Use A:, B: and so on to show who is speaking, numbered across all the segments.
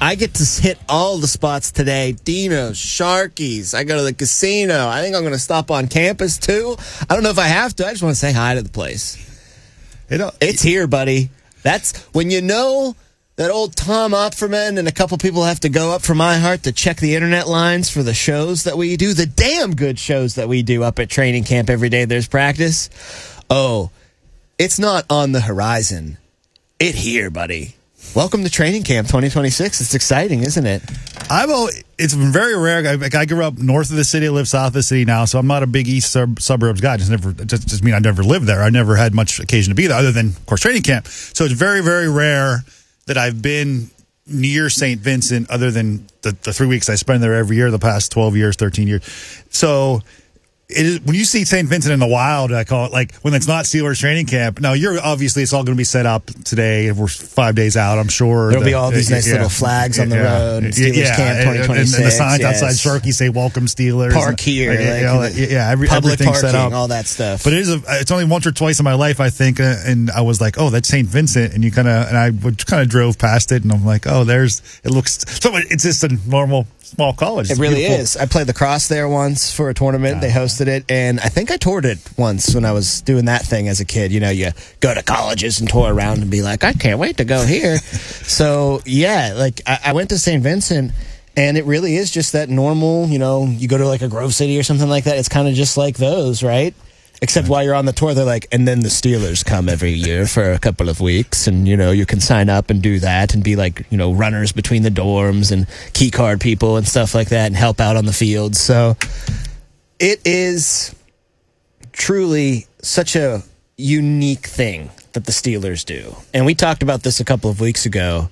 A: I get to hit all the spots today. Dino's, Sharky's. I go to the casino. I think I'm going to stop on campus, too. I don't know if I have to. I just want to say hi to the place. It's here, buddy. That's when you know that old Tom Opferman and a couple people have to go up from iHeart to check the internet lines for the shows that we do, the damn good shows that we do up at training camp every day there's practice. Oh, it's not on the horizon. It here, buddy. Welcome to Training Camp 2026. It's exciting, isn't it?
B: It's been very rare. I grew up north of the city. I live south of the city now, so I'm not a big east suburbs guy. Just mean I never lived there. I never had much occasion to be there, other than, of course, training camp. So it's very, very rare that I've been near St. Vincent, other than the 3 weeks I spend there every year, the past 12 years, 13 years. So it is, when you see St. Vincent in the wild, I call it, like when it's not Steelers training camp. Now, obviously it's all going to be set up today. We're 5 days out, I'm sure.
A: There'll be all these nice little flags on the road. Steelers Camp 2026.
B: And the signs outside Sharky say "Welcome Steelers."
A: Park here. Public
B: everything's set up.
A: all that stuff.
B: But it's only once or twice in my life, I think, and I was like, oh, that's St. Vincent, and I drove past it, and I'm like, oh, it's just a normal small college.
A: It really is. I played lacrosse there once for a tournament. They hosted it, and I think I toured it once when I was doing that thing as a kid. You know, you go to colleges and tour around and be like, I can't wait to go here. So, yeah, like I went to St. Vincent, and it really is just that normal, you go to like a Grove City or something like that. It's kind of just like those, right? Except while you're on the tour, they're like, and then the Steelers come every year for a couple of weeks, and, you can sign up and do that and be like, runners between the dorms and key card people and stuff like that and help out on the field. So it is truly such a unique thing that the Steelers do. And we talked about this a couple of weeks ago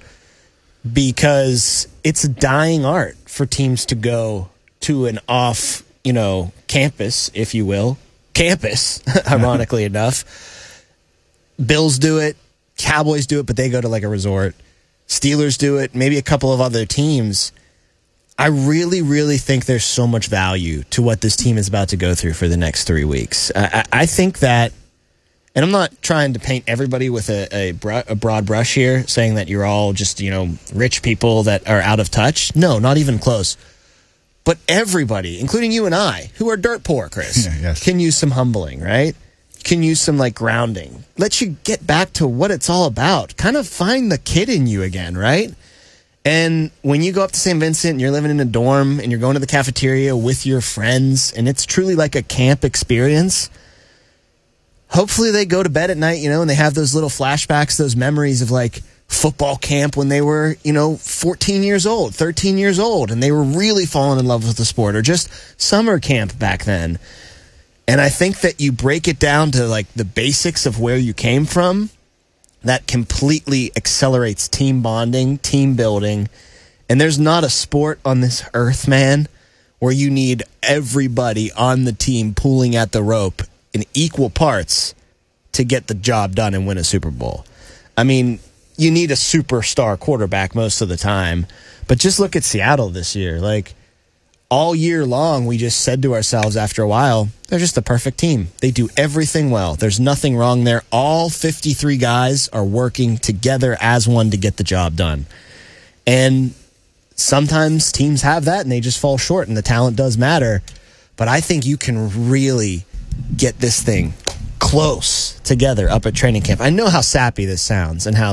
A: because it's a dying art for teams to go to an off, campus, if you will. Campus, ironically enough. Bills do it, Cowboys do it, but they go to like a resort. Steelers do it, maybe a couple of other teams. I really, really think there's so much value to what this team is about to go through for the next 3 weeks. I think that, and I'm not trying to paint everybody with a broad brush here, saying that you're all just, rich people that are out of touch. No, not even close. But everybody, including you and I, who are dirt poor, Chris, can use some humbling, right? Can use some, grounding. Let you get back to what it's all about. Kind of find the kid in you again, right? And when you go up to St. Vincent and you're living in a dorm and you're going to the cafeteria with your friends and it's truly like a camp experience, hopefully they go to bed at night, and they have those little flashbacks, those memories of, football camp when they were, 14 years old, 13 years old, and they were really falling in love with the sport, or just summer camp back then. And I think that you break it down to the basics of where you came from, that completely accelerates team bonding, team building. And there's not a sport on this earth, man, where you need everybody on the team pulling at the rope in equal parts to get the job done and win a Super Bowl. I mean, you need a superstar quarterback most of the time. But just look at Seattle this year. All year long, we just said to ourselves after a while, they're just the perfect team. They do everything well. There's nothing wrong there. All 53 guys are working together as one to get the job done. And sometimes teams have that and they just fall short, and the talent does matter. But I think you can really get this thing close together up at training camp. I know how sappy this sounds and how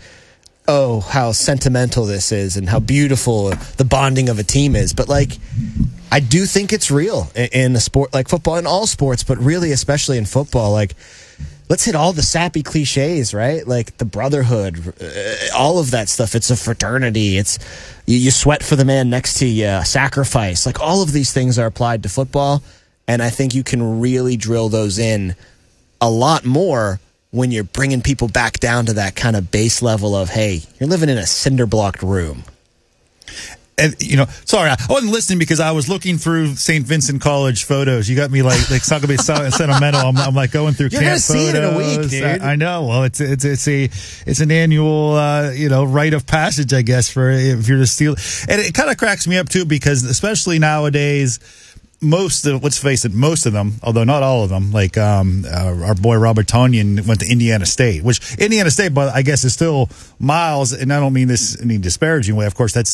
A: how sentimental this is and how beautiful the bonding of a team is. But I do think it's real in a sport like football, in all sports, but really especially in football. Let's hit all the sappy cliches, right? The brotherhood, all of that stuff. It's a fraternity. It's you sweat for the man next to you, sacrifice. All of these things are applied to football, and I think you can really drill those in a lot more when you're bringing people back down to that kind of base level of, hey, you're living in a cinder-blocked room.
B: And, sorry, I wasn't listening because I was looking through St. Vincent College photos. You got me it's not going to be sentimental. I'm going through
A: you're
B: camp photos.
A: You're going to see it in a week, dude.
B: I know. Well, it's an annual, rite of passage, I guess, for if you're the Steelers. And it kind of cracks me up, too, because especially nowadays, most of them, although not all of them, our boy Robert Tonyan went to Indiana State, which Indiana State, but I guess is still miles, and I don't mean this in any disparaging way. Of course, that's